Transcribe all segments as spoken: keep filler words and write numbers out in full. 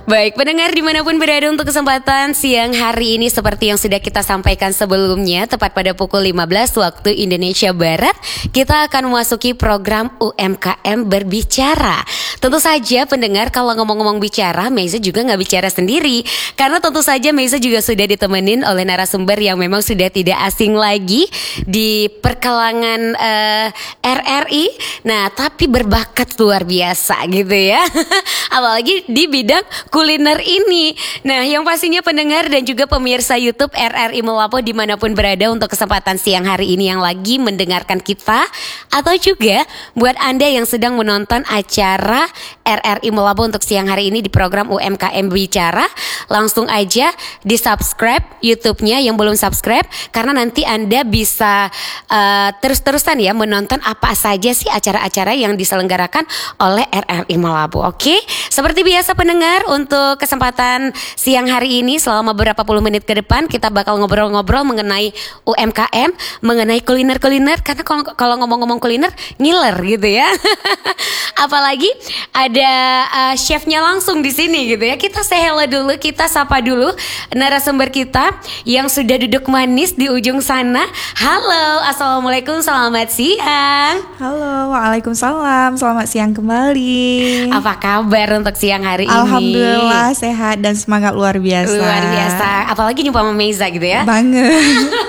Baik, pendengar dimanapun berada untuk kesempatan siang hari ini seperti yang sudah kita sampaikan sebelumnya, tepat pada pukul lima belas waktu Indonesia Barat, kita akan memasuki program U M K M Berbicara. Tentu saja pendengar, kalau ngomong-ngomong bicara, Meiza juga nggak bicara sendiri, karena tentu saja Meiza juga sudah ditemenin oleh narasumber yang memang sudah tidak asing lagi di perkalangan uh, R R I. Nah, tapi berbakat luar biasa gitu ya. Apalagi di bidang kuliner ini. Nah, yang pastinya pendengar dan juga pemirsa YouTube R R I Melapo dimanapun berada untuk kesempatan siang hari ini yang lagi mendengarkan kita, atau juga buat Anda yang sedang menonton acara R R I Melapo untuk siang hari ini di program U M K M Bicara, langsung aja di subscribe YouTube-nya yang belum subscribe, karena nanti Anda bisa uh, terus-terusan ya menonton apa saja sih acara-acara yang diselenggarakan oleh R R I Melapo. Oke, seperti biasa pendengar, untuk kesempatan siang hari ini selama beberapa puluh menit ke depan kita bakal ngobrol-ngobrol mengenai U M K M, mengenai kuliner-kuliner, karena kalau kalau ngomong-ngomong kuliner ngiler gitu ya. Apalagi ada uh, chefnya langsung di sini gitu ya. Kita say hello dulu, kita sapa dulu narasumber kita yang sudah duduk manis di ujung sana. Halo, assalamualaikum, selamat siang. Halo, waalaikumsalam, selamat siang kembali. Apa kabar untuk siang hari ini? Alhamdulillah sehat dan semangat luar biasa. Luar biasa, apalagi jumpa sama Meiza gitu ya. Banget.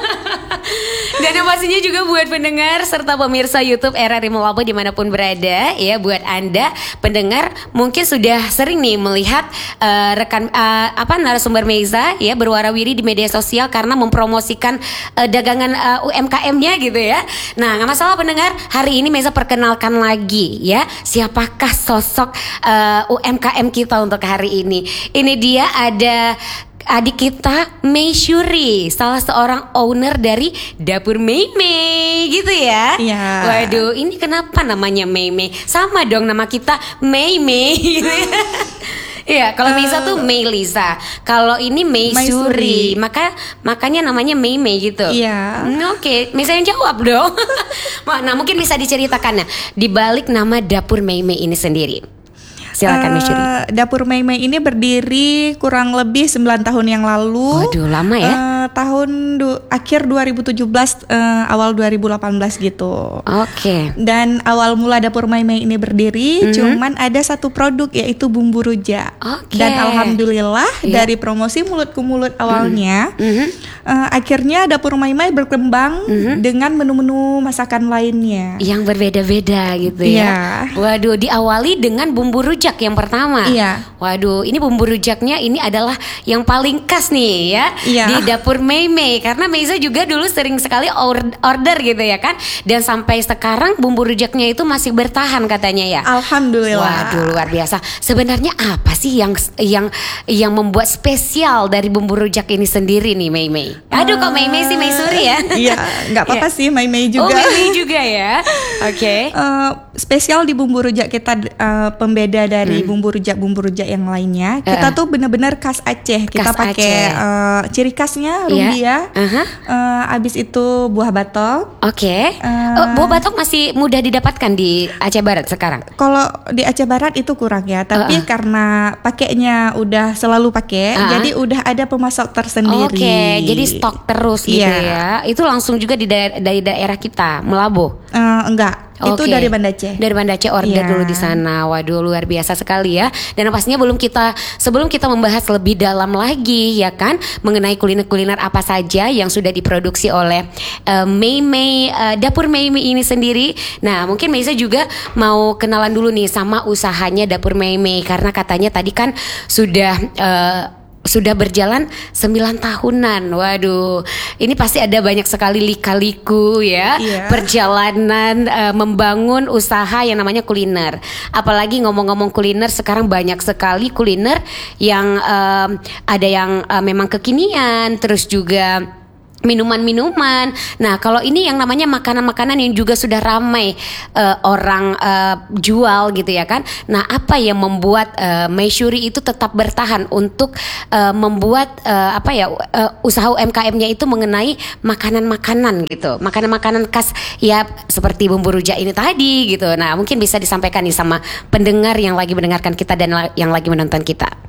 Dan yang pastinya juga buat pendengar serta pemirsa YouTube R R I Melapo dimanapun berada ya, buat Anda pendengar mungkin sudah sering nih melihat uh, rekan uh, apa narasumber Meiza ya berwarawiri di media sosial karena mempromosikan uh, dagangan uh, U M K M-nya gitu ya. Nah, nggak masalah pendengar, hari ini Meiza perkenalkan lagi ya siapakah sosok uh, U M K M kita untuk hari ini. Ini dia ada adik kita, Meishuri, salah seorang owner dari Dapur Meimei gitu ya. Iya. Waduh, ini kenapa namanya Meimei? Sama dong nama kita Meimei gitu ya. Iya, kalau Meiza tuh Meiliza, kalau ini Meishuri, maka makanya namanya Meimei gitu. Iya. Hmm, Oke, okay. Meiza yang jawab dong. Nah, mungkin bisa diceritakan ya di balik nama Dapur Meimei ini sendiri. Silakan Meishuri. Uh, Dapur Meimei ini berdiri kurang lebih sembilan tahun yang lalu. Waduh, lama ya. Uh, tahun du- akhir dua ribu tujuh belas, uh, awal dua ribu delapan belas gitu. Oke. Okay. Dan awal mula Dapur Meimei ini berdiri, mm-hmm. cuman ada satu produk yaitu bumbu rujak. Okay. Dan alhamdulillah yeah. dari promosi mulut ke mulut awalnya, mm-hmm. uh, akhirnya Dapur Meimei berkembang mm-hmm. dengan menu-menu masakan lainnya yang berbeda-beda gitu ya. Yeah. Waduh, diawali dengan bumbu rujak yang pertama. Iya. Waduh, ini bumbu rujaknya ini adalah yang paling khas nih ya iya. di Dapur Meimei, karena Meiza juga dulu sering sekali order gitu ya kan, dan sampai sekarang bumbu rujaknya itu masih bertahan katanya ya. Alhamdulillah. Waduh, luar biasa. Sebenarnya apa sih yang yang yang membuat spesial dari bumbu rujak ini sendiri nih Meimei? Aduh, kok Meimei sih Meishuri ya? Iya, nggak apa-apa sih Meimei juga. Oh, Meimei juga ya. Oke. Okay. Uh, spesial di bumbu rujak kita, uh, pembeda dari hmm. bumbu rujak bumbu rujak yang lainnya, kita uh. tuh benar-benar khas Aceh. Kita pakai uh, ciri khasnya rumbia. Yeah. Uh-huh. Uh, abis itu buah batok. Oke. Okay. Uh, oh, buah batok masih mudah didapatkan di Aceh Barat sekarang? Kalau di Aceh Barat itu kurang ya, tapi uh-uh. karena pakainya udah selalu pakai, uh-uh. jadi udah ada pemasok tersendiri. Oke, okay. Jadi stok terus gitu yeah. ya. Itu langsung juga di da- dari daerah kita, Melabo? Uh, enggak. Itu okay. dari Banda Aceh. Dari Banda Aceh order yeah. dulu di sana. Waduh, luar biasa sekali ya. Dan pastinya belum kita sebelum kita membahas lebih dalam lagi ya kan mengenai kuliner-kuliner apa saja yang sudah diproduksi oleh uh, Meimei uh, Dapur Meimei ini sendiri. Nah, mungkin Meiza juga mau kenalan dulu nih sama usahanya Dapur Meimei, karena katanya tadi kan sudah uh, sudah berjalan sembilan tahunan. Waduh, ini pasti ada banyak sekali lika-liku ya, yeah. perjalanan uh, membangun usaha yang namanya kuliner. Apalagi ngomong-ngomong kuliner, sekarang banyak sekali kuliner yang um, ada yang uh, memang kekinian, terus juga minuman-minuman. Nah, kalau ini yang namanya makanan-makanan yang juga sudah ramai uh, orang uh, jual gitu ya kan. Nah, apa yang membuat uh, Meishuri itu tetap bertahan untuk uh, membuat uh, apa ya uh, usaha U M K M-nya itu mengenai makanan-makanan gitu. Makanan-makanan khas ya seperti bumbu rujak ini tadi gitu. Nah, mungkin bisa disampaikan nih sama pendengar yang lagi mendengarkan kita dan la- yang lagi menonton kita.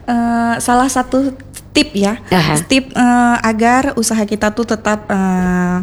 uh, salah satu tip ya, uh-huh. tip uh, agar usaha kita tuh tetap uh,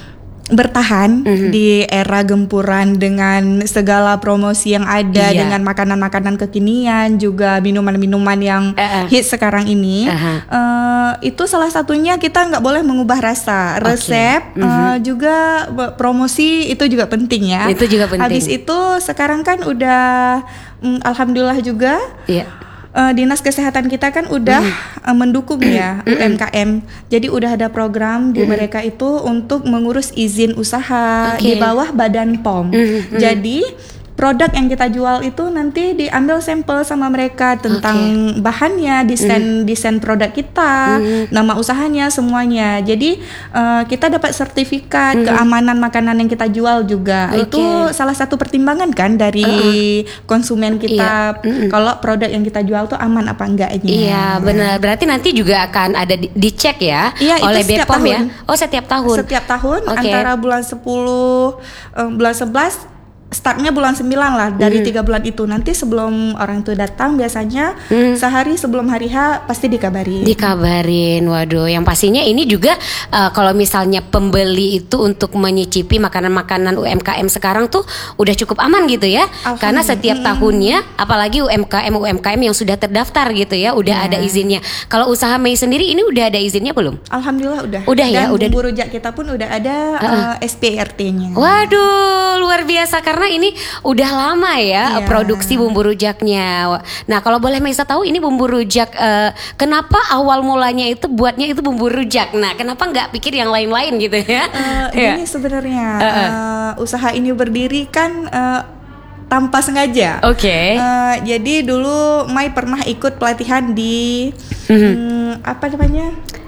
bertahan mm-hmm. di era gempuran dengan segala promosi yang ada, iya. dengan makanan-makanan kekinian, juga minuman-minuman yang uh-uh. hit sekarang ini. Uh-huh. Uh, itu salah satunya kita nggak boleh mengubah rasa, resep, okay. mm-hmm. uh, juga promosi itu juga penting ya. Itu juga penting. Habis itu sekarang kan udah, um, alhamdulillah juga. Yeah. Uh, Dinas Kesehatan kita kan udah mm. uh, mendukung ya mm. U M K M. Jadi udah ada program di mm. mereka itu untuk mengurus izin usaha okay. di bawah Badan P O M. Mm. Jadi produk yang kita jual itu nanti diambil sampel sama mereka tentang okay. bahannya, desain mm. desain produk kita, mm. nama usahanya, semuanya. Jadi uh, kita dapat sertifikat mm. keamanan makanan yang kita jual juga. Okay. Itu salah satu pertimbangan kan dari uh-uh. konsumen kita, yeah. kalau produk yang kita jual tuh aman apa enggaknya. Iya, benar. Berarti nanti juga akan ada di- dicek ya, yeah, oleh B P O M ya. Oh, setiap tahun. Setiap tahun okay. antara bulan sepuluh um, bulan sebelas startnya bulan sembilan lah, dari tiga mm. bulan itu. Nanti sebelum orang itu datang biasanya mm. sehari sebelum hari H pasti dikabarin. Dikabarin, waduh. Yang pastinya ini juga uh, kalau misalnya pembeli itu untuk menyicipi makanan-makanan U M K M sekarang tuh udah cukup aman gitu ya. Karena setiap mm. tahunnya, apalagi U M K M U M K M yang sudah terdaftar gitu ya, udah yeah. ada izinnya. Kalau usaha Mei sendiri ini udah ada izinnya belum? Alhamdulillah udah. Udah Dan ya, udah. Bumbu Rujak kita pun udah ada uh-uh. uh, S P R T-nya. Waduh, luar biasa. Karena karena ini udah lama ya yeah. produksi bumbu rujaknya. Nah, kalau boleh Maisa tahu ini bumbu rujak uh, kenapa awal mulanya itu buatnya itu bumbu rujak. Nah, kenapa nggak pikir yang lain-lain gitu ya? Uh, yeah. Ini sebenarnya uh-uh. uh, usaha ini berdiri kan uh, tanpa sengaja. Oke. Okay. Uh, jadi dulu Mai pernah ikut pelatihan di mm-hmm. um, apa namanya?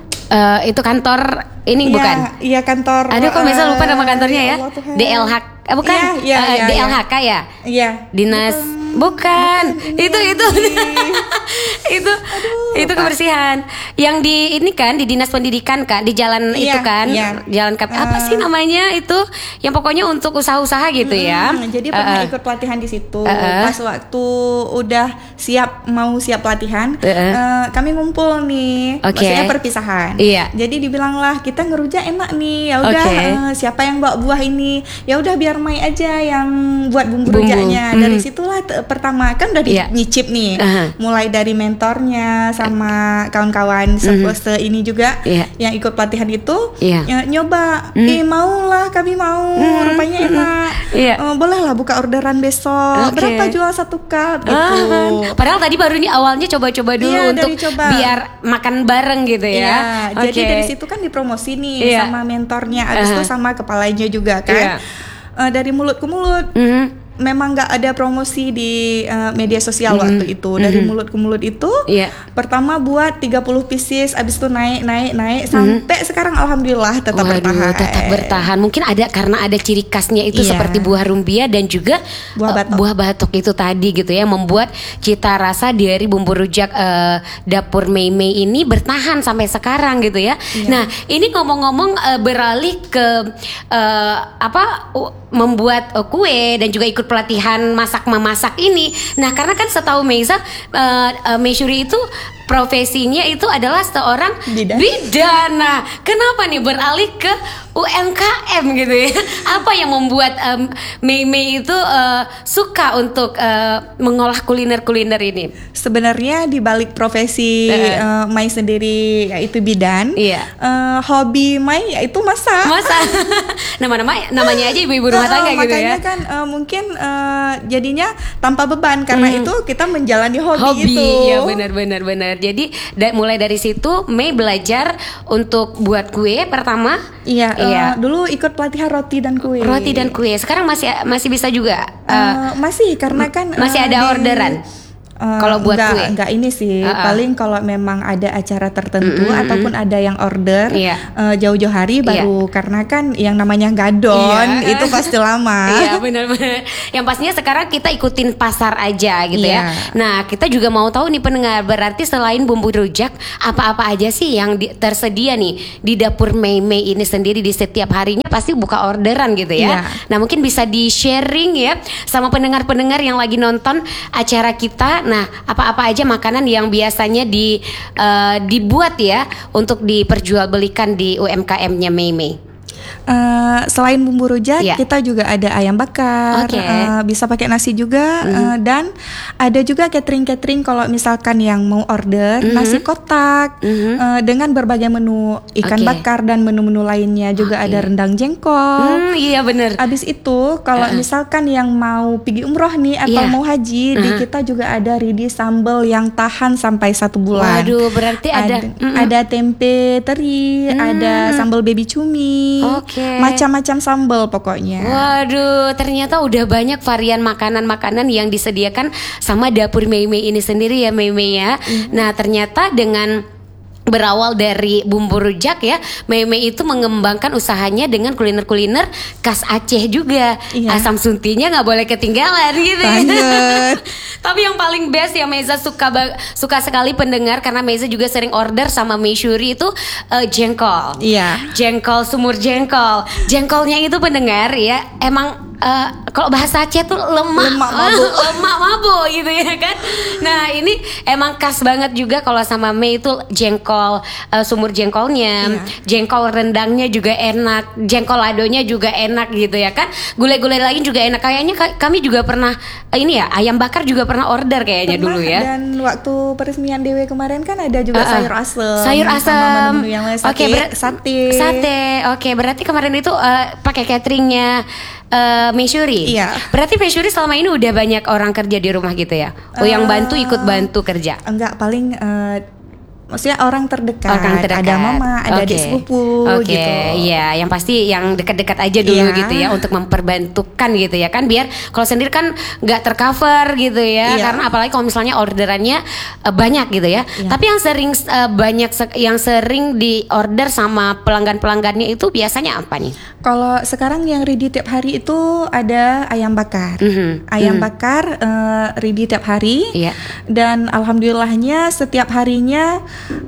Uh, itu kantor ini ya, bukan? Iya kantor. Aduh kok Maisa lupa nama kantornya ya? Ya? D L H eh, bukan? Ya, ya, uh, ya, D L H K ya? Iya. Dinas bukan, bukan. itu itu itu Aduh, itu kebersihan yang di ini kan di Dinas Pendidikan kan di jalan iya, itu kan iya. jalan kap- uh, apa sih namanya itu yang pokoknya untuk usaha-usaha gitu mm, ya. Jadi pernah uh, ikut pelatihan di situ. Uh, uh. Pas waktu udah siap mau siap pelatihan, uh, uh. Uh, kami ngumpul nih. Okay. Maksudnya perpisahan. Iya. Jadi dibilang lah kita ngerujak enak nih. Ya udah okay. uh, siapa yang bawa buah ini? Ya udah biar Mai aja yang buat bumbu, bumbu. rujaknya. Mm. Dari situlah t- pertama kan udah yeah. nyicip nih. Uh-huh. Mulai dari mentornya sama kawan-kawan se ini juga yeah. yang ikut pelatihan itu yeah. ya, nyoba. Mm. Eh mau lah kami mau. Mm. Rupanya enak. Yeah. Uh, boleh lah buka orderan besok. Okay. Berapa jual satu cup gitu. Uh-huh. Padahal tadi baru nih awalnya coba-coba dulu yeah, untuk biar makan bareng gitu ya. Yeah. Okay. Jadi dari situ kan dipromosi nih yeah. sama mentornya, abis uh-huh. itu sama kepalanya juga kan. Yeah. Uh, dari mulut ke mulut. Mm-hmm. Memang nggak ada promosi di uh, media sosial mm-hmm. waktu itu. Dari mm-hmm. mulut ke mulut itu yeah. pertama buat tiga puluh pieces, abis itu naik naik naik mm-hmm. sampai sekarang alhamdulillah tetap Waduh, bertahan. Tetap bertahan. Mungkin ada karena ada ciri khasnya itu yeah. seperti buah rumbia dan juga buah batok. Uh, buah batok itu tadi gitu ya, membuat cita rasa dari bumbu rujak uh, dapur Mei Mei ini bertahan sampai sekarang gitu ya. Yeah. Nah, ini ngomong-ngomong uh, beralih ke uh, apa uh, membuat uh, kue dan juga ikut pelatihan masak memasak ini. Nah, karena kan setahu Meiza, uh, uh, Meishuri itu profesinya itu adalah seorang bidan. bidan. Nah, kenapa nih beralih ke U M K M gitu ya? Apa yang membuat um, Mei Mei itu uh, suka untuk uh, mengolah kuliner-kuliner ini? Sebenarnya di balik profesi uh, uh, Mai sendiri yaitu bidan, iya. uh, hobi Mai yaitu masak. Masak. Nama-nama namanya aja ibu-ibu rumah tangga uh, gitu ya. Makanya kan uh, mungkin uh, jadinya tanpa beban karena hmm. itu kita menjalani hobi, hobi itu. Iya benar-benar benar. Jadi da- mulai dari situ Mei belajar untuk buat kue pertama. Iya. Iya. Uh, dulu ikut pelatihan roti dan kue. Roti dan kue. Sekarang masih masih bisa juga. Uh, uh, masih karena kan masih uh, ada di, orderan. Uh, kalau buat enggak, kue enggak ini sih uh-uh. paling kalau memang ada acara tertentu mm-hmm. ataupun ada yang order yeah. uh, jauh-jauh hari baru yeah. karena kan yang namanya gadon yeah. itu pasti lama. Iya benar-benar. Yang pastinya sekarang kita ikutin pasar aja gitu yeah. ya. Nah kita juga mau tahu nih pendengar, berarti selain bumbu rujak apa-apa aja sih yang di, tersedia nih di dapur Mei Mei ini sendiri di setiap harinya pasti buka orderan gitu ya. Yeah. Nah mungkin bisa di sharing ya sama pendengar-pendengar yang lagi nonton acara kita. Nah, apa-apa aja makanan yang biasanya di uh, dibuat ya untuk diperjualbelikan di U M K M-nya Mei Mei? Uh, selain bumbu rujak, yeah. kita juga ada ayam bakar, okay. uh, bisa pakai nasi juga, mm-hmm. uh, dan ada juga catering-catering kalau misalkan yang mau order mm-hmm. nasi kotak mm-hmm. uh, dengan berbagai menu ikan okay. bakar dan menu-menu lainnya juga okay. ada rendang jengkol. Mm, iya benar. Abis itu kalau uh-uh. misalkan yang mau pergi umroh nih atau yeah. mau haji, uh-huh. di kita juga ada ready sambal yang tahan sampai satu bulan. Waduh, berarti ada ada, ada tempe teri, mm. ada sambal baby cumi. Okay. Macam-macam sambal pokoknya. Waduh, ternyata udah banyak varian makanan-makanan yang disediakan sama dapur Mei Mei ini sendiri ya Mei Mei ya. Mm. Nah, ternyata dengan berawal dari bumbu rujak ya, Mei Mei itu mengembangkan usahanya dengan kuliner-kuliner khas Aceh juga. Iya. Asam suntinya nggak boleh ketinggalan gitu ya. Tapi yang paling best yang Meza suka suka sekali pendengar, karena Meza juga sering order sama Meishuri itu uh, jengkol. Iya. Jengkol, sumur jengkol. Jengkolnya itu pendengar ya, emang Uh, kalau bahasa Aceh tuh lemak, lemak mabo, lemak mabo gitu ya kan. Nah ini emang khas banget juga kalau sama Mei itu jengkol, uh, sumur jengkolnya, yeah. jengkol rendangnya juga enak, jengkol ladonya juga enak gitu ya kan. Gulai-gulai lain juga enak. Kayaknya kami juga pernah uh, ini ya ayam bakar juga pernah order kayaknya pernah, dulu ya. Dan waktu peresmian D W kemarin kan ada juga uh, uh. sayur asem, sayur asem, oke okay, ber- sate, sate, oke okay, berarti kemarin itu uh, pakai cateringnya Uh, Meishuri. Iya. Berarti Meishuri selama ini udah banyak orang kerja di rumah gitu ya? Oh, uh, yang bantu ikut bantu kerja? Enggak, paling uh, maksudnya orang terdekat. Orang terdekat. Ada mama, ada okay. adik sepupu okay. gitu. Iya, yang pasti yang dekat-dekat aja dulu yeah. gitu ya, untuk memperbantukan gitu ya kan, biar kalau sendiri kan nggak tercover gitu ya. Yeah. Karena apalagi kalau misalnya orderannya uh, banyak gitu ya. Yeah. Tapi yang sering uh, banyak se- yang sering di order sama pelanggan-pelanggannya itu biasanya apa nih? Kalau sekarang yang ready tiap hari itu ada ayam bakar. Mm-hmm. Ayam mm-hmm. bakar uh, ready tiap hari. Yeah. Dan alhamdulillahnya setiap harinya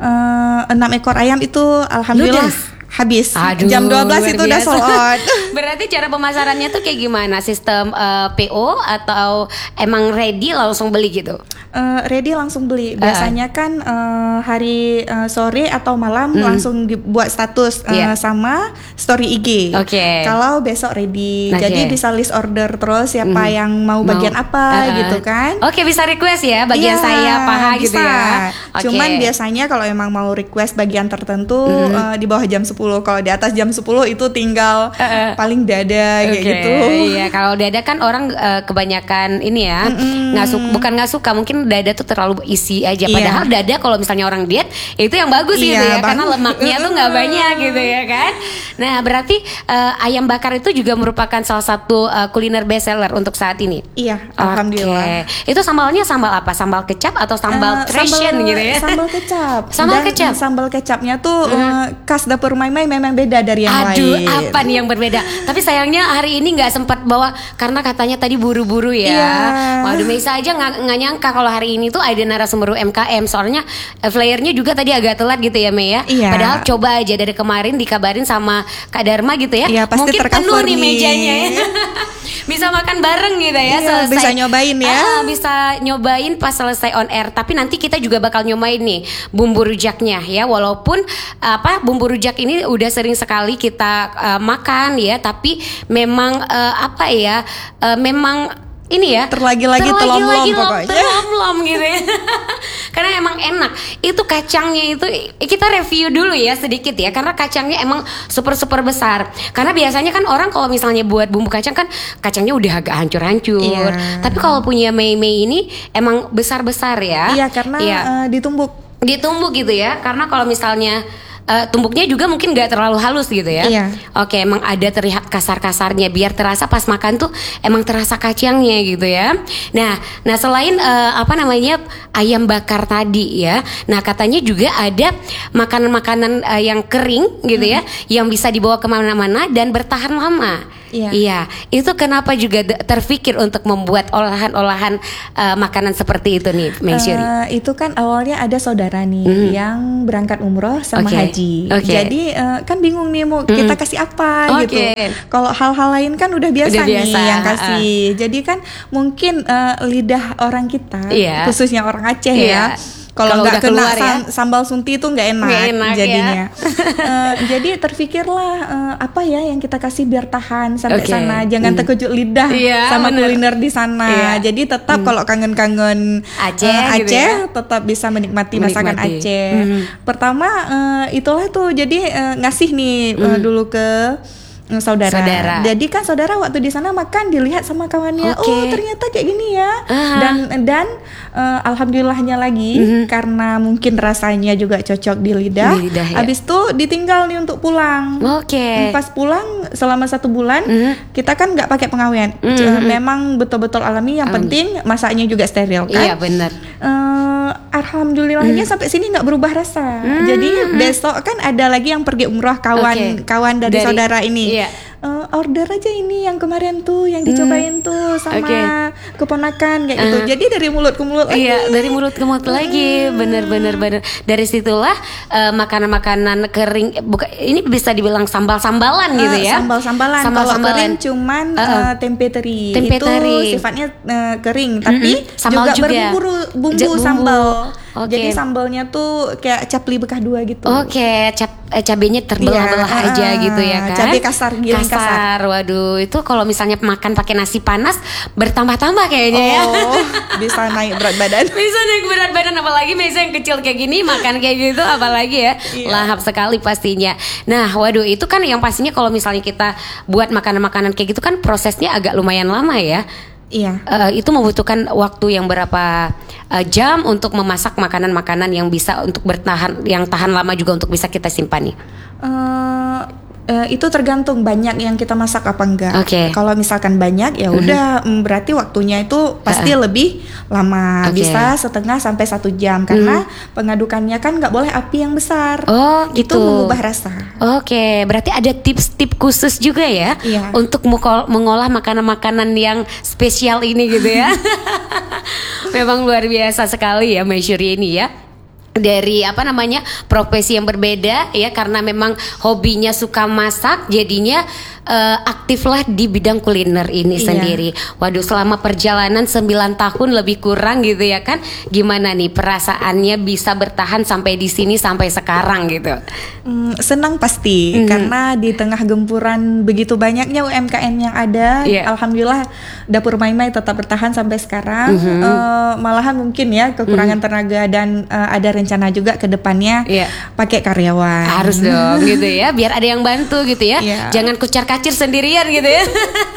uh, enam ekor ayam itu alhamdulillah Ludes. Habis. Aduh, jam dua belas itu udah sold out. Berarti cara pemasarannya tuh kayak gimana? Sistem uh, P O atau emang ready langsung beli gitu? Uh, ready langsung beli. Biasanya uh. kan uh, hari uh, sore atau malam hmm. langsung dibuat status uh, yeah. sama story I G. Oke. Okay. Kalau besok ready. Okay. Jadi bisa list order terus siapa mm. yang mau, mau bagian apa uh. gitu kan. Oke, okay, bisa request ya bagian yeah, saya paha gitu ya. Okay. Cuman biasanya kalau emang mau request bagian tertentu mm. uh, di bawah jam sepuluh. Kalau di atas jam sepuluh itu tinggal uh, paling dada kayak okay. gitu. Iya, kalau dada kan orang uh, kebanyakan ini ya, nggak suka, bukan nggak suka, mungkin dada tuh terlalu isi aja. Padahal yeah. dada kalau misalnya orang diet itu yang bagus yeah, gitu ya, bang. Karena lemaknya tuh nggak banyak gitu ya kan. Nah berarti uh, ayam bakar itu juga merupakan salah satu uh, kuliner best seller untuk saat ini. Iya, alhamdulillah. Okay. Itu sambalnya sambal apa? Sambal kecap atau sambal uh, Thracian gitu ya? Sambal kecap. Sambal Dan kecap. Sambal kecapnya tuh uh. Uh, khas dapur Mei Mei memang beda dari yang Aduh, lain. Aduh, apa nih yang berbeda? Tapi sayangnya hari ini nggak sempat bawa karena katanya tadi buru-buru ya. Yeah. Waduh, Meisa aja nggak nggak nyangka kalau hari ini tuh ada narasumber U M K M. Soalnya uh, flyernya juga tadi agak telat gitu ya, Mei ya. Yeah. Padahal coba aja dari kemarin dikabarin sama Kak Dharma gitu ya. Yeah, pasti mungkin penuh nih mejanya ya. Bisa makan bareng gitu ya, iya, selesai. Bisa nyobain ya. Ah, bisa nyobain pas selesai on air. Tapi nanti kita juga bakal nyobain nih bumbu rujaknya ya. Walaupun apa bumbu rujak ini udah sering sekali kita uh, makan ya, tapi memang uh, apa ya? Uh, memang ini ya terlagi-lagi telom-lom pokoknya telom-lom gitu ya. Karena emang enak. Itu kacangnya itu kita review dulu ya sedikit ya, karena kacangnya emang super-super besar. Karena biasanya kan orang kalau misalnya buat bumbu kacang kan kacangnya udah agak hancur-hancur. Iya. Tapi kalau punya Mei Mei ini emang besar-besar ya. Iya, karena iya. Uh, ditumbuk. Ditumbuk gitu ya. Karena kalau misalnya Uh, tumbuknya juga mungkin gak terlalu halus gitu ya. Iya. Oke, emang ada terlihat kasar-kasarnya biar terasa pas makan tuh emang terasa kacangnya gitu ya. Nah, nah selain uh, apa namanya ayam bakar tadi ya. Nah, katanya juga ada makanan-makanan uh, yang kering gitu hmm. ya, yang bisa dibawa kemana-mana dan bertahan lama. Iya. Iya, itu kenapa juga terpikir untuk membuat olahan-olahan uh, makanan seperti itu nih, Meishuri? Uh, itu kan awalnya ada saudara nih hmm. yang berangkat umroh sama okay. haji. gaji. Okay. Jadi uh, kan bingung nih mau mm. kita kasih apa okay. gitu. Kalau hal-hal lain kan udah biasa, udah biasa nih yang kasih. Uh. Jadi kan mungkin uh, lidah orang kita, yeah. khususnya orang Aceh yeah. ya. Kalau nggak kena sam, ya? sambal sunti itu nggak enak, enak jadinya. Ya. uh, jadi terfikirlah uh, apa ya yang kita kasih biar tahan sampai okay. sana. Jangan hmm. terkejut lidah yeah, sama bener. kuliner di sana. Yeah. Jadi tetap hmm. kalau kangen-kangen Aceh, uh, Aceh gitu ya? tetap bisa menikmati, menikmati. masakan Aceh. Hmm. Pertama uh, itulah tuh jadi uh, ngasih nih uh, hmm. dulu ke Saudara. saudara. Jadi kan saudara waktu di sana makan dilihat sama kawannya, okay. oh ternyata kayak gini ya. Uh-huh. Dan dan uh, alhamdulillahnya lagi uh-huh. karena mungkin rasanya juga cocok di lidah. Di lidah ya. Abis itu ditinggal nih untuk pulang. Oke. Okay. Pas pulang selama satu bulan uh-huh. kita kan nggak pakai pengawet. Uh-huh. Memang betul-betul alami. Yang um. penting masaknya juga steril kan. Iya benar. Uh, alhamdulillahnya uh-huh. sampai sini nggak berubah rasa. Uh-huh. Jadi besok kan ada lagi yang pergi umroh kawan okay. kawan dari, dari saudara ini. Iya. Uh, order aja ini yang kemarin tuh yang dicobain hmm. tuh sama okay. keponakan kayak uh. gitu. Jadi dari mulut ke mulut lagi. Iya, dari mulut ke mulut hmm. lagi. Bener-bener bener. Dari situlah uh, makanan-makanan kering bukan ini bisa dibilang sambal-sambalan uh, gitu ya. Sambal-sambalan. Sambal-sambalan. Kalau kering cuman uh, uh. tempe teri. Tempe itu teri. Sifatnya uh, kering tapi mm-hmm. juga, juga berbumbu bumbu J- sambal. Okay. Jadi sambalnya tuh kayak capli bekas dua gitu. Oke, okay. Cap eh, cabenya terbelah-belah yeah. aja uh, gitu ya kan. Cabai kasar, giling kasar. kasar. Waduh, itu kalau misalnya makan pakai nasi panas bertambah-tambah kayaknya oh, ya. Bisa naik berat badan. Bisa naik berat badan apalagi Meza yang kecil kayak gini makan kayak gitu apalagi ya. Yeah. Lahap sekali pastinya. Nah, waduh itu kan yang pastinya kalau misalnya kita buat makanan-makanan kayak gitu kan prosesnya agak lumayan lama ya. Iya. Uh, itu membutuhkan waktu yang berapa uh, jam untuk memasak makanan-makanan yang bisa untuk bertahan, yang tahan lama juga untuk bisa kita simpan nih. Uh, uh, itu tergantung banyak yang kita masak apa enggak. Okay. Kalau misalkan banyak ya udah uh-huh. berarti waktunya itu pasti uh-uh. lebih lama. Okay. Bisa setengah sampai satu jam karena uh-huh. pengadukannya kan nggak boleh api yang besar. Oh, gitu. Itu mengubah rasa. Oke, okay. Berarti ada tips-tips khusus juga ya iya. untuk mengolah makanan-makanan yang spesial ini gitu ya. Memang luar biasa sekali ya Maisuri ini ya. Dari apa namanya profesi yang berbeda ya karena memang hobinya suka masak jadinya uh, aktiflah di bidang kuliner ini iya. sendiri. Waduh selama perjalanan sembilan tahun lebih kurang gitu ya kan gimana nih perasaannya bisa bertahan sampai di sini sampai sekarang gitu? Hmm, senang pasti mm-hmm. karena di tengah gempuran begitu banyaknya U M K M yang ada, yeah. alhamdulillah Dapur Maimai tetap bertahan sampai sekarang. Mm-hmm. Uh, malahan mungkin ya kekurangan mm-hmm. tenaga dan uh, ada rencana juga ke depannya yeah. pakai karyawan. Harus dong gitu ya, biar ada yang bantu gitu ya. Yeah. Jangan kucar-kacir sendirian gitu ya.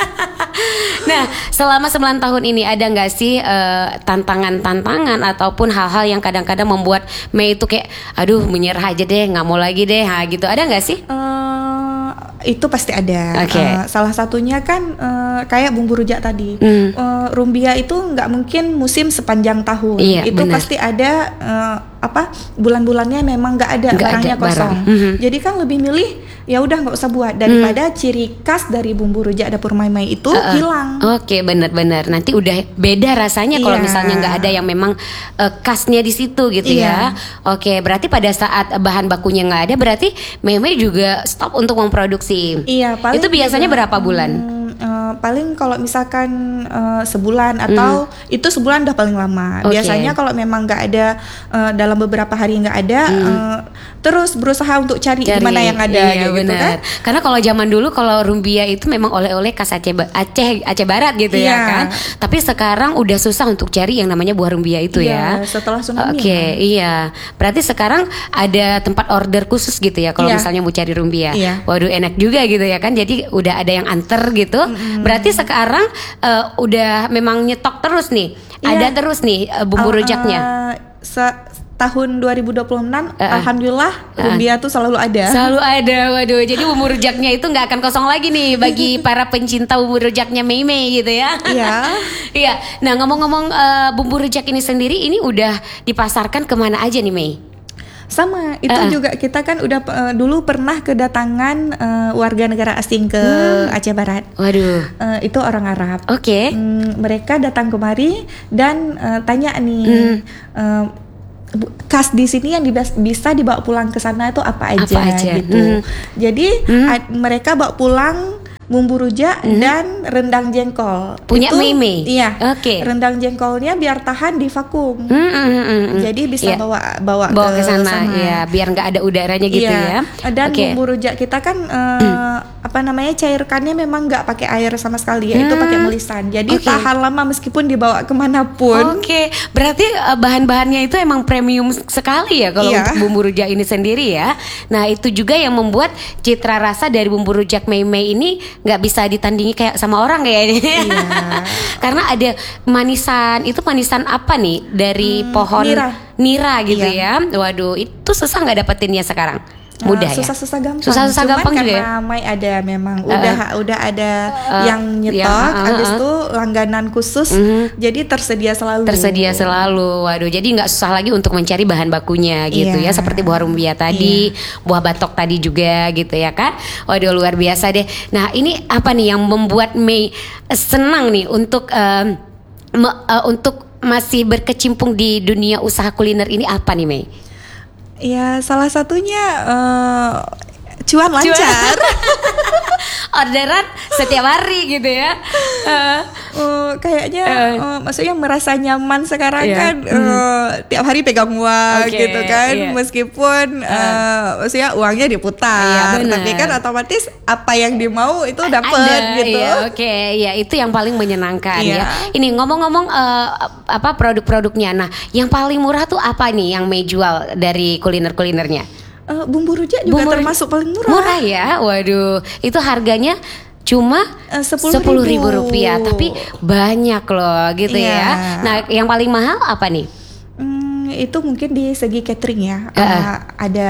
Nah, selama sembilan tahun ini ada nggak sih uh, tantangan-tantangan ataupun hal-hal yang kadang-kadang membuat Mei itu kayak aduh menyerah aja deh, nggak mau lagi deh, ha, gitu. Ada nggak sih? Uh, itu pasti ada. Okay. Uh, salah satunya kan uh, kayak bumbu rujak tadi. Mm. Uh, rumbia itu nggak mungkin musim sepanjang tahun. Iya, itu bener. Pasti ada uh, apa bulan-bulannya memang nggak ada gak barangnya ada kosong. Barang. Mm-hmm. Jadi kan lebih milih ya udah nggak usah buat daripada mm. ciri khas dari bumbu rujak Dapur Maimai itu uh-uh. hilang. Oke, okay, benar-benar. Nanti udah beda rasanya kalau yeah. misalnya nggak ada yang memang uh, khasnya di situ gitu yeah. ya. Oke, okay, berarti pada saat bahan bakunya nggak ada, berarti Maimai juga stop untuk memproduksi. Iya. Paling itu biasanya juga, berapa bulan? Hmm, uh, paling kalau misalkan uh, sebulan atau mm. itu sebulan udah paling lama. Okay. Biasanya kalau memang nggak ada uh, dalam beberapa hari nggak ada, mm. uh, terus berusaha untuk cari, cari. Mana yang ada. Iya, gitu kan? Karena kalau zaman dulu kalau rumbia itu memang oleh-oleh khas Aceh Aceh Aceh Barat gitu yeah. ya kan. Tapi sekarang udah susah untuk cari yang namanya buah rumbia itu yeah, ya. Setelah tsunami. Oke, okay, ya. Iya. Berarti sekarang ada tempat order khusus gitu ya kalau yeah. misalnya mau cari rumbia. Yeah. Waduh enak juga gitu ya kan. Jadi udah ada yang anter gitu. Mm-hmm. Berarti sekarang uh, udah memang nyetok terus nih. Yeah. Ada terus nih uh, bumbu uh, rujaknya. Uh, se- Tahun dua ribu dua puluh enam uh, alhamdulillah uh, rumbia tuh selalu ada. Selalu ada. Waduh, jadi bumbu rujaknya itu nggak akan kosong lagi nih bagi para pencinta bumbu rujaknya Mei Mei gitu ya. Iya. Iya. Nah, ngomong-ngomong uh, bumbu rujak ini sendiri ini udah dipasarkan kemana aja nih Mei? Sama, itu uh-uh. juga kita kan udah uh, dulu pernah kedatangan uh, warga negara asing ke hmm. Aceh Barat. Waduh. Uh, itu orang Arab. Oke. Okay. Um, mereka datang kemari dan uh, tanya nih. Hmm. Uh, khas di sini yang dibas- bisa dibawa pulang ke sana itu apa aja, apa aja? gitu. Hmm. Jadi hmm. ad- mereka bawa pulang bumbu rujak mm-hmm. dan rendang jengkol. Punya itu, Mei-Mei? Iya. Oke. Okay. Rendang jengkolnya biar tahan di vakum. Mm-hmm. Jadi bisa yeah. bawa bawa, bawa ke, ke sana, sana. Ya, biar nggak ada udaranya gitu yeah. ya. Dan okay. bumbu rujak kita kan uh, mm. apa namanya cairkannya memang nggak pakai air sama sekali, yaitu mm. pakai melisan. Jadi okay. tahan lama meskipun dibawa kemanapun. Oke. Okay. Berarti uh, bahan-bahannya itu emang premium sekali ya kalau yeah. untuk bumbu rujak ini sendiri ya. Nah itu juga yang membuat citra rasa dari bumbu rujak Mei-Mei ini nggak bisa ditandingi kayak sama orang kayaknya. Iya. Karena ada manisan, itu manisan apa nih dari hmm, pohon nira, nira gitu iya. ya. Waduh, itu susah nggak dapetinnya sekarang? Mudah uh, susah-susah gampang. Susah-susah gampang juga ya. Karena Mai ada memang uh, udah udah ada uh, yang nyetok, yang, uh, habis itu uh, langganan khusus, uh, jadi tersedia selalu. Tersedia selalu. Waduh, jadi nggak susah lagi untuk mencari bahan bakunya gitu yeah. ya. Seperti buah rumbia tadi, yeah. buah batok tadi juga gitu ya kan. Waduh, luar biasa deh. Nah, ini apa nih yang membuat Mei senang nih untuk um, me, uh, untuk masih berkecimpung di dunia usaha kuliner ini apa nih Mei? Ya salah satunya uh, cuan lancar. Orderan setiap hari gitu ya. Uh, uh, kayaknya uh, uh, maksudnya merasa nyaman sekarang yeah. kan uh, hmm. tiap hari pegang uang okay, gitu kan yeah. meskipun uh, uh, maksudnya uangnya diputar, yeah, tapi kan otomatis apa yang dimau itu dapat gitu. Yeah, Oke, okay. ya itu yang paling menyenangkan yeah. ya. Ini ngomong-ngomong uh, apa produk-produknya. Nah, yang paling murah tuh apa nih yang Mei jual dari kuliner-kulinernya? Uh, bumbu rujak juga bumbu termasuk paling murah. Murah ya, waduh. Itu harganya cuma uh, sepuluh ribu rupiah, tapi banyak loh gitu yeah. ya. Nah, yang paling mahal apa nih? Hmm, itu mungkin di segi catering ya. Uh. Uh, ada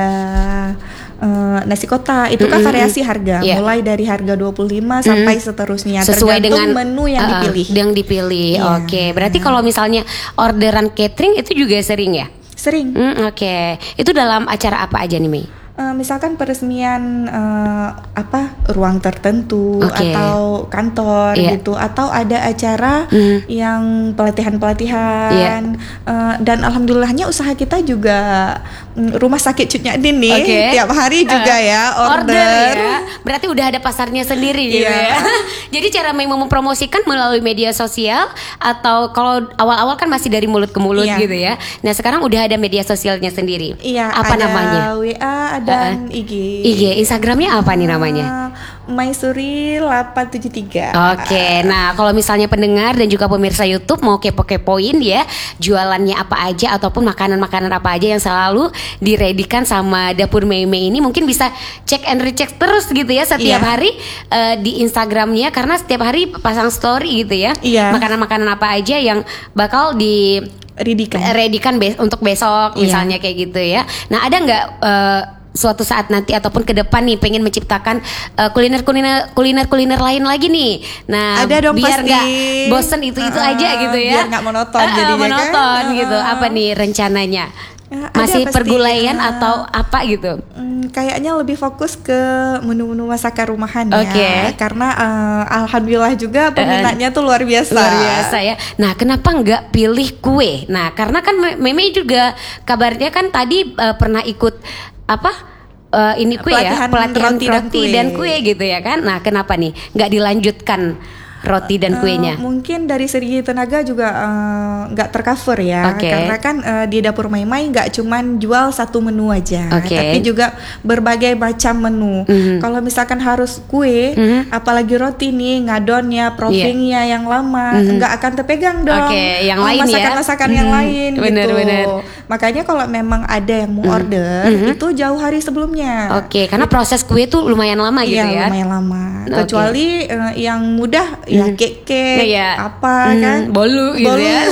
uh, nasi kotak, itu kan mm-hmm. variasi harga, yeah. mulai dari harga dua puluh lima mm-hmm. sampai seterusnya. Sesuai dengan menu yang uh, dipilih. Yang dipilih. Yeah. Oke, okay. Berarti kalau misalnya orderan catering itu juga sering ya? Sering. Mm, Oke, okay. Itu dalam acara apa aja nih Mei? Uh, misalkan peresmian uh, apa ruang tertentu okay. atau kantor yeah. gitu, atau ada acara mm. yang pelatihan-pelatihan yeah. uh, dan alhamdulillahnya usaha kita juga um, rumah sakit Cut Nyadin nih okay. tiap hari juga uh, ya order. order ya. Berarti udah ada pasarnya sendiri gitu yeah. ya. Jadi cara Mei mempromosikan melalui media sosial atau kalau awal-awal kan masih dari mulut ke mulut yeah. gitu ya. Nah sekarang udah ada media sosialnya sendiri. Iya. Yeah, apa ada namanya? W A ada dan uh, I G. I G, Instagramnya apa nih namanya? Uh, Maisuri delapan tujuh tiga. Oke, okay. Nah kalau misalnya pendengar dan juga pemirsa YouTube mau kepo-kepoin ya jualannya apa aja ataupun makanan-makanan apa aja yang selalu diredikan sama Dapur Mei-Mei ini, mungkin bisa cek and recheck terus gitu ya setiap yeah. hari uh, di Instagramnya, karena setiap hari pasang story gitu ya yeah. makanan-makanan apa aja yang bakal di redikan, redikan be- untuk besok misalnya yeah. kayak gitu ya. Nah ada nggak uh, suatu saat nanti ataupun ke depan nih pengen menciptakan uh, kuliner-kuliner kuliner-kuliner lain lagi nih. Nah, ada dong biar pasti. Gak bosen itu-itu uh, aja gitu ya. Biar nggak monoton uh, jadinya monoton kan. gitu. Apa nih rencananya? Uh, Masih pasti, pergulaian uh, atau apa gitu? Um, kayaknya lebih fokus ke menu-menu masakan rumahan okay. ya. Karena uh, alhamdulillah juga peminatnya uh, tuh luar biasa. Luar biasa ya. Nah, kenapa nggak pilih kue? Nah, karena kan Mei-Mei juga kabarnya kan tadi uh, pernah ikut apa uh, ini kue pelatihan ya pelatihan roti, roti dan, kue. dan kue gitu ya kan. Nah kenapa nih nggak dilanjutkan roti dan kuenya? Uh, mungkin dari segi tenaga juga nggak uh, tercover ya, okay. karena kan uh, di Dapur Mei-Mei nggak cuman jual satu menu aja, okay. tapi juga berbagai macam menu. Mm-hmm. Kalau misalkan harus kue, mm-hmm. apalagi roti nih, ngadonnya, proofingnya yeah. yang lama, nggak mm-hmm. akan terpegang dong. Okay. Yang oh, lain masakan-masakan ya? yang mm-hmm. lain bener, gitu. Bener. Makanya kalau memang ada yang mau mm-hmm. order, mm-hmm. itu jauh hari sebelumnya. Oke, okay. karena proses kue tuh lumayan lama gitu iya, ya? lumayan lama. Okay. Kecuali uh, yang mudah, mm-hmm. ya cake. Nah, ya. apa hmm, kan bolu gitu bolu. ya.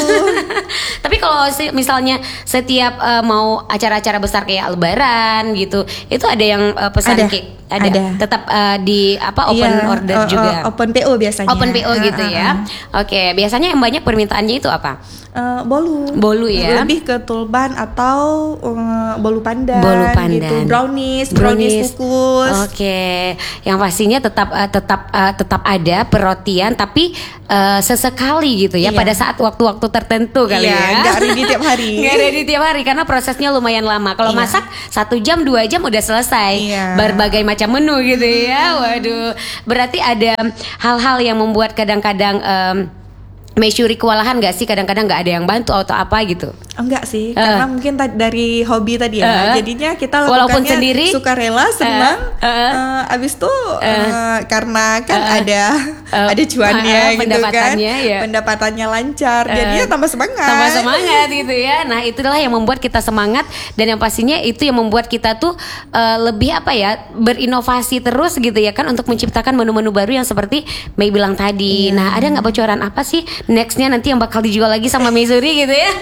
Tapi kalau misalnya setiap uh, mau acara-acara besar kayak lebaran gitu, itu ada yang uh, pesan ada. cake ada, ada. Tetap uh, di apa open iya, order uh, juga uh, open P O biasanya open P O gitu uh, uh, ya uh. Oke, biasanya yang banyak permintaannya itu apa? Uh, bolu. Bolu ya. Lebih ke tulban atau uh, bolu pandan, bolu pandan gitu. Brownies, brownies, brownies kukus. Oke, okay. Yang pastinya tetap uh, tetap uh, tetap ada perrotian tapi uh, sesekali gitu ya, iya. Pada saat waktu-waktu tertentu kali iya, ya. Enggak ready tiap hari. Enggak ready tiap hari karena prosesnya lumayan lama. Kalau iya. masak satu jam dua jam udah selesai. Iya. Berbagai macam menu gitu ya. Waduh. Berarti ada hal-hal yang membuat kadang-kadang um, Maisuri kewalahan gak sih? Kadang-kadang gak ada yang bantu atau apa gitu? Enggak sih, uh. karena mungkin t- dari hobi tadi ya. Uh. Jadinya kita lakukannya sendiri, suka rela, senang. Uh. Uh. Uh, abis itu uh. uh, karena kan uh. ada uh. ada cuannya uh. gitu kan, ya. Pendapatannya lancar, uh. jadinya tambah semangat. Tambah semangat gitu ya. Nah itulah yang membuat kita semangat dan yang pastinya itu yang membuat kita tuh uh, lebih apa ya, berinovasi terus gitu ya kan untuk menciptakan menu-menu baru yang seperti Mei bilang tadi. Yeah. Nah ada nggak bocoran apa sih nextnya nanti yang bakal dijual lagi sama Maisuri gitu ya?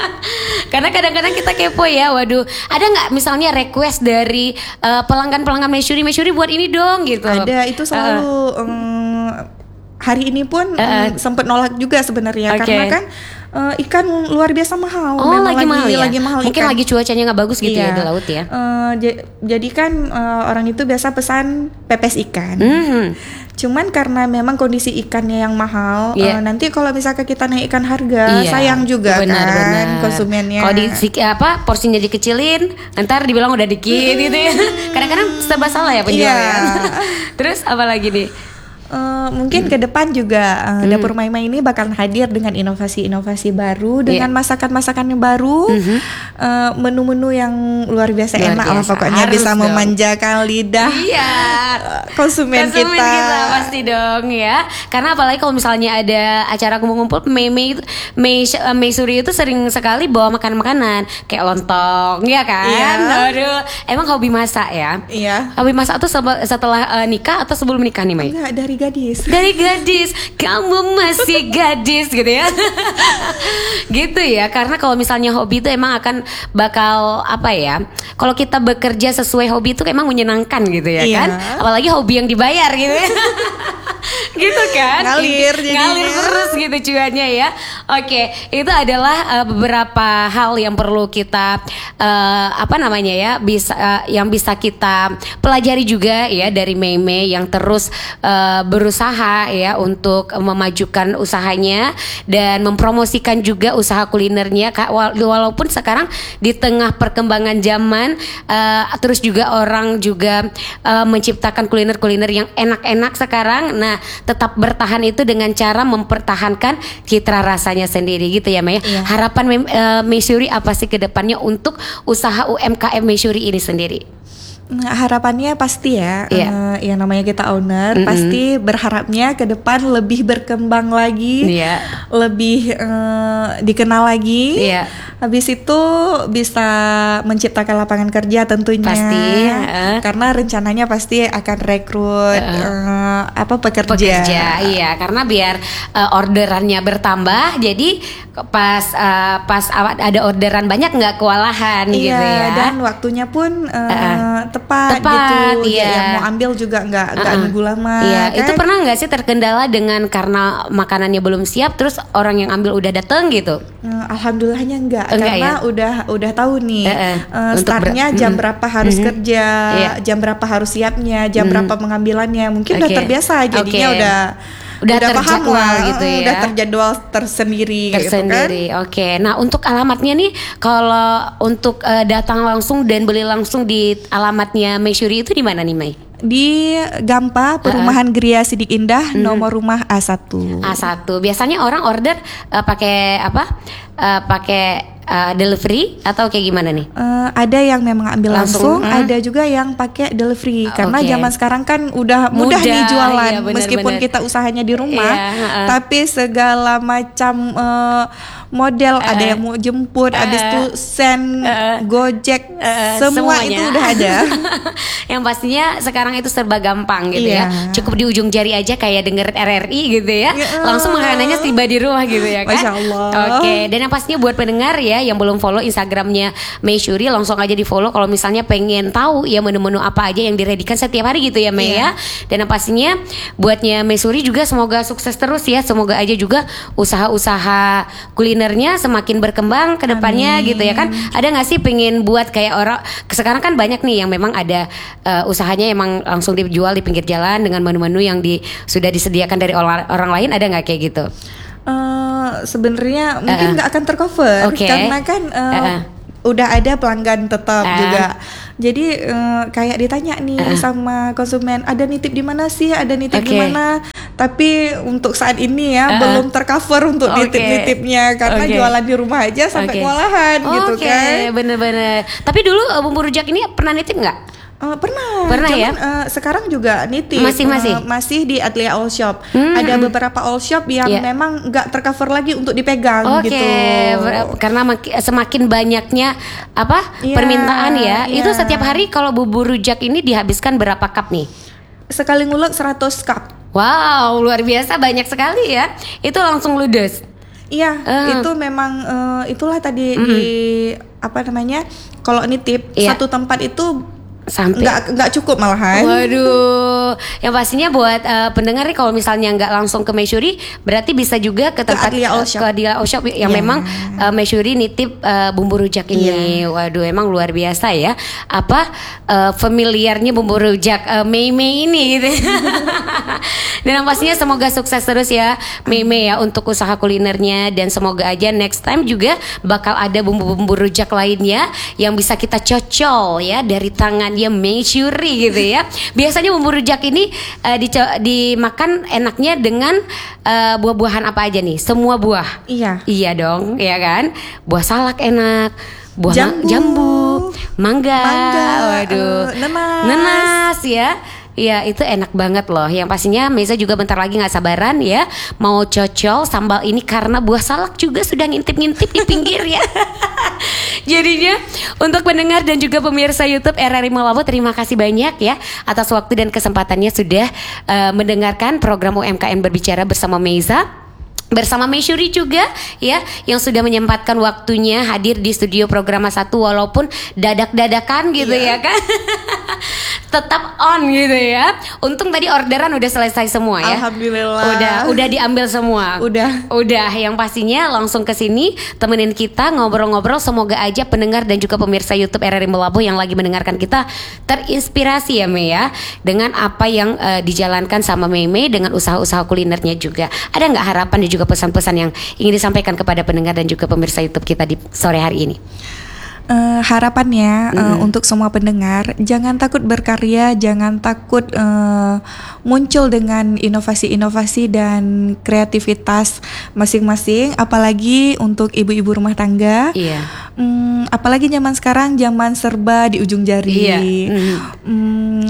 Karena kadang-kadang kita kepo ya. Waduh, ada nggak misalnya request dari uh, pelanggan-pelanggan Maisuri, Maisuri buat ini dong gitu? Ada, itu selalu. Uh, um, hari ini pun uh, um, sempet nolak juga sebenarnya, okay. Karena kan uh, ikan luar biasa mahal. Oh, lagi, lagi mahal ya? Lagi mahal mungkin ikan. Lagi cuacanya nggak bagus gitu iya. ya di laut ya. Uh, j- jadi kan uh, orang itu biasa pesan pepes ikan. Mm-hmm. Cuman karena memang kondisi ikannya yang mahal, yeah. uh, nanti kalau misalkan kita naikkan harga, yeah. sayang juga benar, kan benar. konsumennya. Kalau di apa porsinya dikecilin, ntar dibilang udah dikit gitu ya. Kadang-kadang serba salah ya penjual yeah. ya. Terus apa lagi nih? Uh, mungkin hmm. ke depan juga uh, hmm. Dapur Maimai ini bakal hadir dengan inovasi-inovasi baru, dengan yeah. masakan-masakan yang baru, mm-hmm. uh, menu-menu yang luar biasa luar enak biasa. lah pokoknya. Harus bisa dong. memanjakan lidah yeah. konsumen, konsumen kita. kita pasti dong ya. Karena apalagi kalau misalnya ada acara kumpul-kumpul, Mei Mei Mei Maisuri itu sering sekali bawa makanan-makanan kayak lontong, ya kan? Yeah. Aduh, emang hobi masak ya? Iya. Yeah. Hobi masak tuh setelah uh, nikah atau sebelum nikah nih, Mei? Enggak, dari gadis. Dari gadis, kamu masih gadis gitu ya. Gitu ya, karena kalau misalnya hobi itu emang akan bakal apa ya? Kalau kita bekerja sesuai hobi itu emang menyenangkan gitu ya iya. kan? Apalagi hobi yang dibayar gitu ya. Gitu kan? Ngalir jadinya. Ngalir terus gitu cuannya ya. Oke, itu adalah uh, beberapa hal yang perlu kita uh, apa namanya ya, bisa uh, yang bisa kita pelajari juga ya dari Mei Mei yang terus uh, berusaha ya untuk memajukan usahanya dan mempromosikan juga usaha kulinernya. Walaupun sekarang di tengah perkembangan zaman uh, terus juga orang juga uh, menciptakan kuliner-kuliner yang enak-enak sekarang. Nah, tetap bertahan itu dengan cara mempertahankan citra rasanya sendiri gitu ya Mei. Iya. Harapan uh, Maisuri apa sih ke depannya untuk usaha U M K M Maisuri ini sendiri? Nah, harapannya pasti ya, yeah. uh, yang namanya kita owner, mm-hmm. pasti berharapnya ke depan lebih berkembang lagi, yeah. lebih uh, dikenal lagi. Yeah. Habis itu bisa menciptakan lapangan kerja tentunya. Pasti. Uh. Karena rencananya pasti akan rekrut uh. Uh, apa pekerja. Pekerja, iya. Karena biar uh, orderannya bertambah, jadi pas uh, pas ada orderan banyak nggak kewalahan iya, gitu ya. Dan waktunya pun uh, uh. tepat, tepat gitu. Iya. Ya, yang mau ambil juga nggak nggak uh-uh. nunggu lama. Iya. Kan? Itu pernah nggak sih terkendala dengan karena makanannya belum siap, terus orang yang ambil udah dateng gitu? Uh, Alhamdulillahnya enggak, enggak karena ya? udah udah tahu nih uh-uh. uh, startnya ber- jam berapa harus mm-hmm. kerja, yeah. jam berapa harus siapnya, jam mm-hmm. berapa pengambilannya. Mungkin okay. udah terbiasa, jadinya okay. udah udah, udah terjadwal paham, gitu ya. Udah terjadwal tersendiri, tersendiri. Gitu kan? Oke. Nah, untuk alamatnya nih, kalau untuk uh, datang langsung dan beli langsung di alamatnya Maisuri itu di mana nih, Mei? Di Gampa, Perumahan uh-uh. Gria Sidik Indah, hmm. nomor rumah A satu. A satu. Biasanya orang order uh, pakai apa? Uh, pakai uh, delivery atau kayak gimana nih? Uh, ada yang memang ambil langsung, langsung uh. ada juga yang pakai delivery. Uh, Karena okay. zaman sekarang kan udah mudah, mudah nih jualan, iya, bener, meskipun bener. kita usahanya di rumah, iya, uh. tapi segala macam uh, model, uh, ada yang mau jemput, uh, abis itu send, uh, Gojek, uh, semua semuanya. Itu udah ada. Yang pastinya sekarang itu serba gampang gitu iya. ya. Cukup di ujung jari aja kayak denger R R I gitu ya. Yeah. Langsung makanannya tiba di rumah gitu ya kan. Masya Allah. Oke, dan yang yang pastinya buat pendengar ya yang belum follow Instagramnya Mesyuri, langsung aja di follow kalau misalnya pengen tahu ya menu-menu apa aja yang diredikan setiap hari gitu ya Mei yeah. ya. Dan yang pastinya buatnya Mesyuri juga semoga sukses terus ya. Semoga aja juga usaha-usaha kulinernya semakin berkembang ke depannya gitu ya kan. Ada nggak sih pengen buat kayak orang sekarang kan banyak nih yang memang ada uh, usahanya emang langsung dijual di pinggir jalan dengan menu-menu yang di, sudah disediakan dari orang, orang lain, ada nggak kayak gitu? Uh, sebenarnya mungkin nggak uh, akan tercover okay. karena kan uh, uh-uh. udah ada pelanggan tetap uh. juga. Jadi uh, kayak ditanya nih uh. sama konsumen, ada nitip di mana sih? Ada nitip okay. di mana? Tapi untuk saat ini ya uh. belum tercover untuk okay. nitip-nitipnya karena okay. jualan di rumah aja sampai okay. kewalahan oh, gitu okay. kan. Oke, bener-bener. Tapi dulu uh, bumbu rujak ini pernah nitip nggak? Uh, pernah, pernah cuman, ya. Uh, sekarang juga nitip. Masih masih. Uh, masih di Atlia All Shop. Hmm. Ada beberapa all shop yang yeah. memang nggak tercover lagi untuk dipegang okay. gitu. Ber- karena mak- semakin banyaknya apa yeah, permintaan ya. Yeah. Itu setiap hari kalau bumbu rujak ini dihabiskan berapa cup nih? Sekali ngulek seratus cup. Wow, luar biasa banyak sekali ya. Itu langsung ludes. Iya, uh. itu memang uh, itulah tadi mm-hmm. di apa namanya? Kalau nitip yeah. satu tempat itu sampai nggak nggak cukup malahan. Waduh, yang pastinya buat uh, pendengar nih kalau misalnya nggak langsung ke Mesyuri, berarti bisa juga ke tempat ke Atlia All Shop, ke Atlia All Shop yang yeah. memang uh, Mesyuri nitip uh, bumbu rujak ini. Yeah. Waduh, emang luar biasa ya. Apa uh, familiarnya bumbu rujak uh, Mei Mei ini gitu. Dan yang pastinya semoga sukses terus ya Mei Mei ya untuk usaha kulinernya, dan semoga aja next time juga bakal ada bumbu-bumbu rujak lainnya yang bisa kita cocol ya dari tangan dia Mesyuri gitu ya. Biasanya bumbu rujak ini uh, dico- dimakan enaknya dengan uh, buah-buahan apa aja nih? Semua buah. Iya. Iya dong, ya kan? Buah salak enak, buah jambu, jambu mangga, mangga, waduh, uh, nenas, nenas ya. Iya itu enak banget loh. Yang pastinya Meza juga bentar lagi gak sabaran ya mau cocol sambal ini karena buah salak juga sudah ngintip-ngintip di pinggir ya. Jadinya untuk pendengar dan juga pemirsa YouTube R R I Malabo, terima kasih banyak ya atas waktu dan kesempatannya sudah uh, mendengarkan program U M K M Berbicara bersama Meza, bersama Mesyuri juga ya yang sudah menyempatkan waktunya hadir di studio program satu walaupun dadak-dadakan gitu yeah. ya kan. Tetap on gitu ya. Untung tadi orderan udah selesai semua ya. Alhamdulillah. Udah udah diambil semua. Udah. Udah yang pastinya langsung ke sini temenin kita ngobrol-ngobrol. Semoga aja pendengar dan juga pemirsa YouTube R R I Malabo yang lagi mendengarkan kita terinspirasi ya Mei ya dengan apa yang uh, dijalankan sama Mei Mei dengan usaha-usaha kulinernya juga. Ada nggak harapan dan juga pesan-pesan yang ingin disampaikan kepada pendengar dan juga pemirsa YouTube kita di sore hari ini? Uh, harapannya uh, mm. untuk semua pendengar, jangan takut berkarya, jangan takut uh, muncul dengan inovasi-inovasi dan kreativitas masing-masing, apalagi untuk ibu-ibu rumah tangga. Iya. Um, apalagi zaman sekarang, zaman serba di ujung jari. Iya. Mm. Um,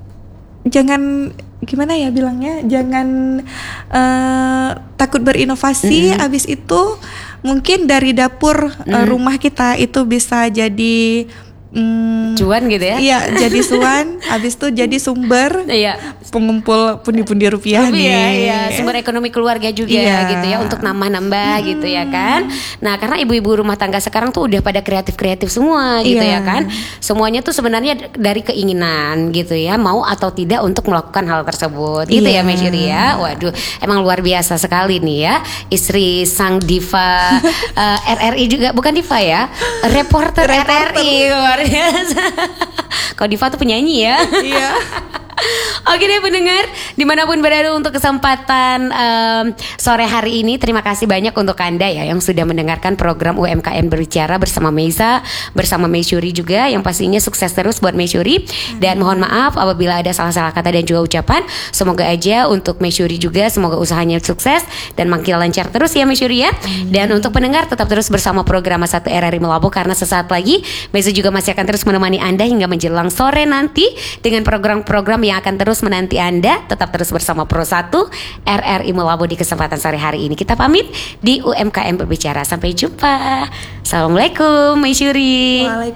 jangan gimana ya bilangnya, jangan uh, takut berinovasi. Mm. Abis itu mungkin dari dapur mm. uh, rumah kita itu bisa jadi mm, cuan gitu ya. Iya, jadi cuan. Habis itu jadi sumber iya. pengumpul pundi-pundi rupiah, rupiah nih. Iya, sumber ekonomi keluarga juga iya. gitu ya untuk nambah-nambah hmm. gitu ya kan. Nah, karena ibu-ibu rumah tangga sekarang tuh udah pada kreatif-kreatif semua gitu iya. ya kan. Semuanya tuh sebenarnya dari keinginan gitu ya, mau atau tidak untuk melakukan hal tersebut. Gitu iya. ya Mesyuri ya. Waduh, emang luar biasa sekali nih ya. Istri sang diva uh, R R I juga, bukan diva ya. Reporter, Reporter. R R I luar biasa. Kalau diva tuh penyanyi ya. Iya. Oke deh pendengar, dimanapun berada untuk kesempatan um, sore hari ini, terima kasih banyak untuk Anda ya yang sudah mendengarkan program U M K M Berbicara bersama Meza, bersama Mesyuri juga, yang pastinya sukses terus buat Mesyuri. Dan mohon maaf apabila ada salah-salah kata dan juga ucapan. Semoga aja untuk Mesyuri juga, semoga usahanya sukses dan makin lancar terus ya Mesyuri ya. Dan untuk pendengar tetap terus bersama program satu R R I Malabo, karena sesaat lagi Meza juga masih akan terus menemani Anda hingga menjelang sore nanti dengan program-program yang akan terus menanti Anda. Tetap terus bersama Pro satu R R I Malabo di kesempatan sore hari ini. Kita pamit di U M K M Berbicara. Sampai jumpa. Assalamualaikum Mesyuri.